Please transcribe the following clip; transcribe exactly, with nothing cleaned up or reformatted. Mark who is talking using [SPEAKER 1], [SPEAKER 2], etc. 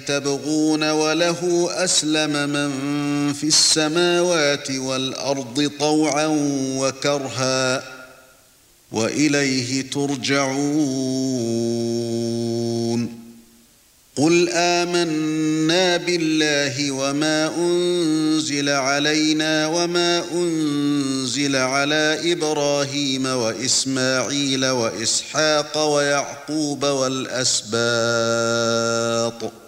[SPEAKER 1] تبغون وله أسلم من في السماوات والأرض طوعا وكرها وإليه ترجعون قل آمنا بالله وما أنزل علينا وما أنزل على إبراهيم وإسماعيل وإسحاق ويعقوب والأسباط